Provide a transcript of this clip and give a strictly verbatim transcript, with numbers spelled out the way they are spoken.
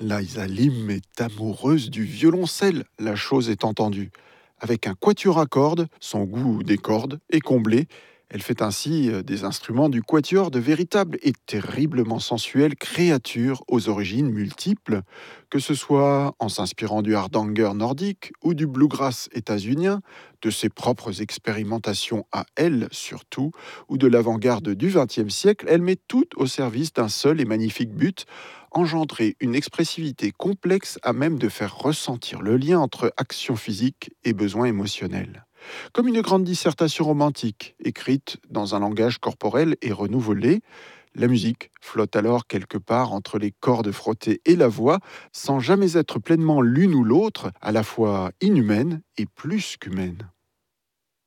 Liza Lim est amoureuse du violoncelle, la chose est entendue. Avec un quatuor à cordes, son goût des cordes est comblé. Elle fait ainsi euh, des instruments du quatuor de véritables et terriblement sensuelles créatures aux origines multiples, que ce soit en s'inspirant du hardanger nordique ou du bluegrass états-unien, de ses propres expérimentations à elle surtout, ou de l'avant-garde du vingtième siècle, elle met tout au service d'un seul et magnifique but: engendrer une expressivité complexe à même de faire ressentir le lien entre action physique et besoin émotionnel. Comme une grande dissertation romantique, écrite dans un langage corporel et renouvelé, la musique flotte alors quelque part entre les cordes frottées et la voix, sans jamais être pleinement l'une ou l'autre, à la fois inhumaine et plus qu'humaine.